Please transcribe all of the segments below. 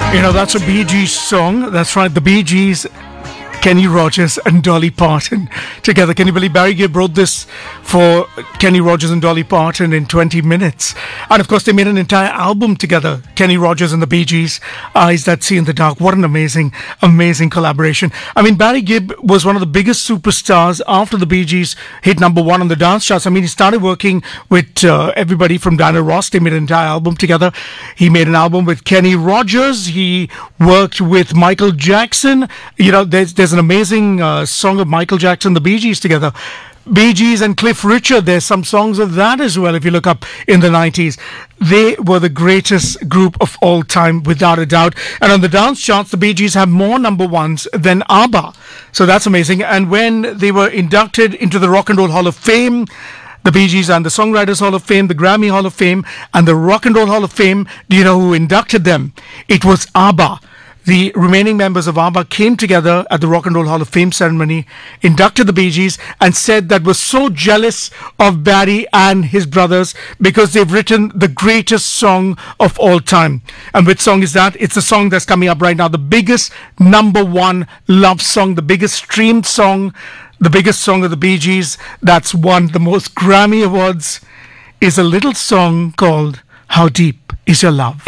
You know, that's a Bee Gees song. That's right, the Bee Gees, Kenny Rogers and Dolly Parton together. Can you believe Barry Gibb wrote this for Kenny Rogers and Dolly Parton in 20 minutes? And of course, they made an entire album together, Kenny Rogers and the Bee Gees, Eyes That See in the Dark. What an amazing, amazing collaboration. I mean, Barry Gibb was one of the biggest superstars after the Bee Gees hit number one on the dance charts. I mean, he started working with everybody from Diana Ross. They made an entire album together. He made an album with Kenny Rogers. He worked with Michael Jackson. You know, there's an amazing song of Michael Jackson, the Bee Gees together. Bee Gees and Cliff Richard, there's some songs of that as well if you look up in the 90s. They were the greatest group of all time, without a doubt. And on the dance charts, the Bee Gees have more number ones than ABBA. So that's amazing. And when they were inducted into the Rock and Roll Hall of Fame, the Bee Gees and the Songwriters Hall of Fame, the Grammy Hall of Fame, and the Rock and Roll Hall of Fame, do you know who inducted them? It was ABBA. The remaining members of ABBA came together at the Rock and Roll Hall of Fame ceremony, inducted the Bee Gees, and said that was so jealous of Barry and his brothers because they've written the greatest song of all time. And which song is that? It's the song that's coming up right now, the biggest number one love song, the biggest streamed song, the biggest song of the Bee Gees that's won the most Grammy Awards, is a little song called How Deep Is Your Love?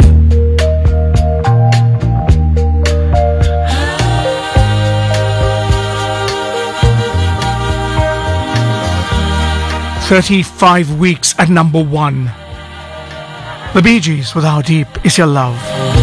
35 weeks at number one. The Bee Gees with How Deep Is Your Love?